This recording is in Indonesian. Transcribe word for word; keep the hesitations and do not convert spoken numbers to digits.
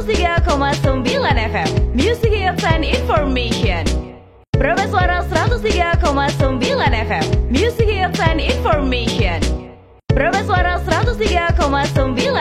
tiga koma sembilan F M Music Hits and Information. Prabes Suara seratus tiga koma sembilan F M Music Hits and Information. Prabes Suara seratus tiga koma sembilan